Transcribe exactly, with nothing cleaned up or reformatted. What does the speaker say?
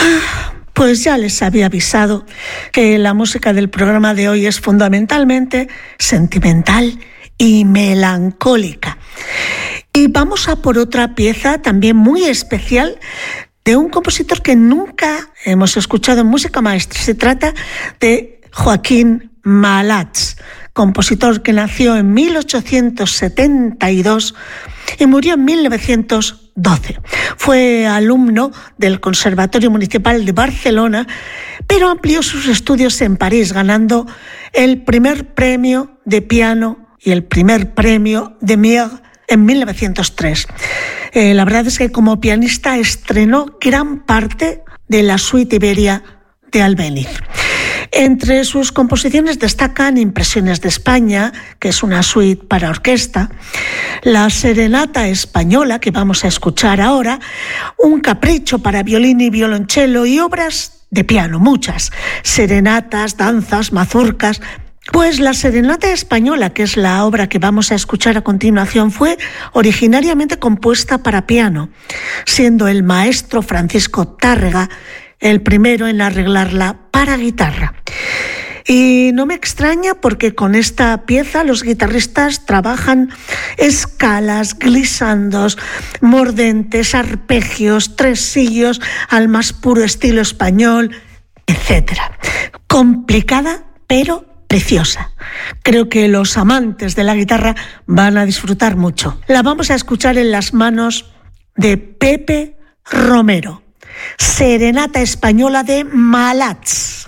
Pues ya les había avisado que la música del programa de hoy es fundamentalmente sentimental y melancólica. Y vamos a por otra pieza también muy especial de un compositor que nunca hemos escuchado en música maestra. Se trata de Joaquín Malats, compositor que nació en mil ochocientos setenta y dos y murió en mil novecientos doce. Fue alumno del Conservatorio Municipal de Barcelona, pero amplió sus estudios en París, ganando el primer premio de piano y el primer premio de Mir en mil novecientos tres. Eh, la verdad es que como pianista estrenó gran parte de la suite Iberia de Albéniz. Entre sus composiciones destacan Impresiones de España, que es una suite para orquesta, la Serenata Española, que vamos a escuchar ahora, un capricho para violín y violonchelo y obras de piano, muchas, serenatas, danzas, mazurcas. Pues la Serenata Española, que es la obra que vamos a escuchar a continuación, fue originariamente compuesta para piano, siendo el maestro Francisco Tárrega el primero en arreglarla para guitarra. Y no me extraña porque con esta pieza los guitarristas trabajan escalas, glissandos, mordentes, arpegios, tresillos al más puro estilo español, etcétera. Complicada, pero preciosa. Creo que los amantes de la guitarra van a disfrutar mucho. La vamos a escuchar en las manos de Pepe Romero. Serenata Española de Malats.